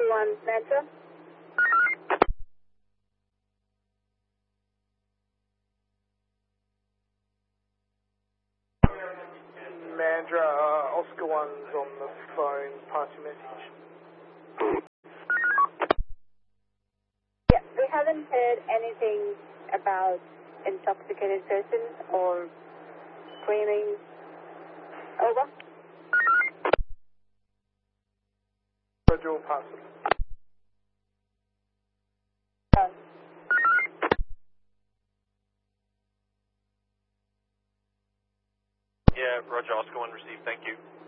1 Manta. Mandra, Oscar 1's on the phone, pass your message. Yeah, we haven't heard anything about intoxicated person or screaming. Over. Roger, we'll pass it. Yeah, Roger, Oscar 1 received, thank you.